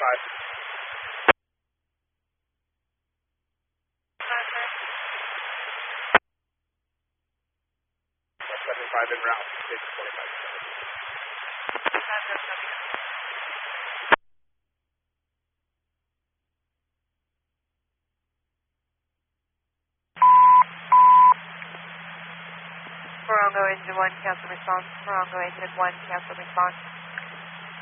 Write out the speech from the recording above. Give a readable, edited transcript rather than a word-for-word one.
175 en route, 645. Morongo engine 1, cancel response. Morongo engine 1, cancel response.